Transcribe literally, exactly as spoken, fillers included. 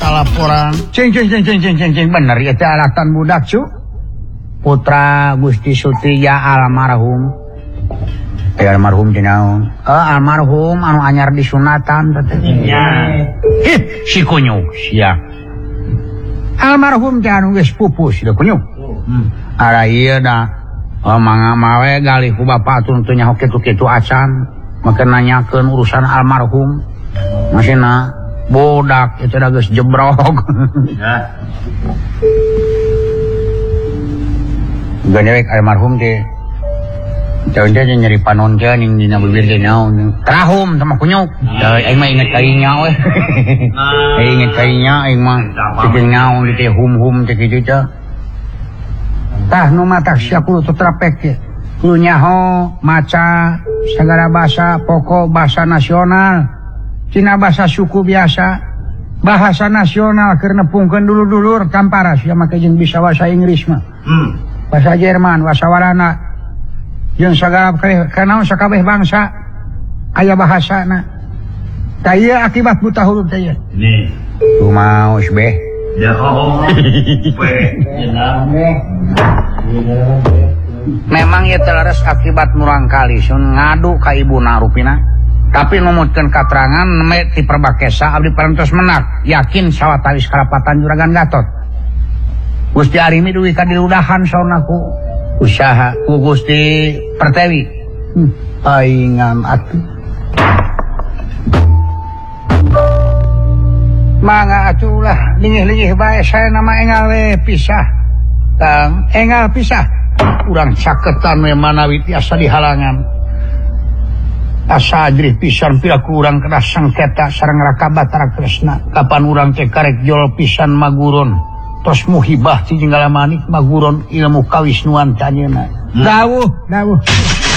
laporan cing cing cing cing cing cing cing bener ya teh alatan budak cu putra Gusti Sutiya almarhum eh almarhum teh naon eh almarhum anu anyar disunatan teh nya ih si kunyuk sia almarhum teh anu geus pupus da kunyuk hmm. Ara ieu da oh, mangga mawe galih ku bapa tuntun nyaho kitu-kitu acan make nanyakeun urusan almarhum masina bodak itu dah geus jebrok. Ya. Ganewek almarhum teh. Jauh teh nyari panonkeun ning dina bibir teh naon. Terahum sama kunyuk. Da aing mah inget kainya we. Aing inget kainya aing mah teu naon teh hum-hum teh kitu teh. Tah nu mah tak sia kudu tetrapek teh. Kudu nyaho maca sagala bahasa pokok bahasa nasional. Cina bahasa suku biasa bahasa nasional keur nepungkeun dulur-dulur kamparas ya make jeung bisa bahasa Inggris mah hmm. Bahasa Jerman bahasa Walanda jeung sagala kanaon sakabeh bangsa aya bahasana tah ieu akibat buta huruf teh ieu nih kumaos beh ya oh memang ieu teh leres akibat murangkali sun ngadu ka ibuna rupina tapi numutkeun katerangan neme ti Perbakesa abdi parantos menak yakin sawatari kalapatan Juragan Gatot Gusti Arimi duwi kadiludahan saurnaku usaha ku Gusti Pertewi hmm. Aingam atuh mangga atuh ulah lingih-lingih bae saya nama engal we pisah Kang engal pisah urang caketan we manawi tiasa dihalangan asa ajrih pisan piraku urang kena sengketa sareng Raka Batara Kresna kapan urang teh karek jol pisan maguron tos muhibah ti jenggala manik maguron ilmu kawisnuan tanyeuna dawuh dawuh